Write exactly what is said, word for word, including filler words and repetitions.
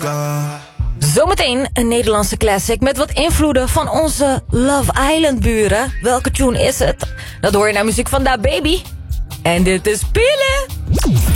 Zometeen een Nederlandse classic met wat invloeden van onze Love Island buren. Welke tune is het? Dat hoor je naar muziek van Da Baby. En dit is Pillen.